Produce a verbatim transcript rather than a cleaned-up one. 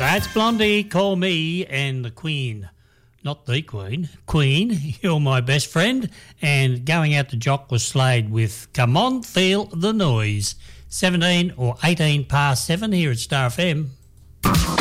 That's Blondie, Call Me, and the Queen. Not the Queen. Queen, You're My Best Friend. And going out to Jock was Slade with Come On, Feel the Noise. seventeen or eighteen past seven here at Star F M.